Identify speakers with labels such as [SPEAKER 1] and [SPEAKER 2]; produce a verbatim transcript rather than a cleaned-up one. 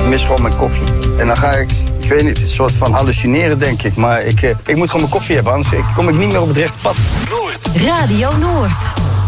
[SPEAKER 1] Ik mis gewoon mijn koffie. En dan ga ik, ik weet niet, een soort van hallucineren, denk ik. Maar ik, ik moet gewoon mijn koffie hebben, anders kom ik niet meer op het rechte pad.
[SPEAKER 2] Radio Noord.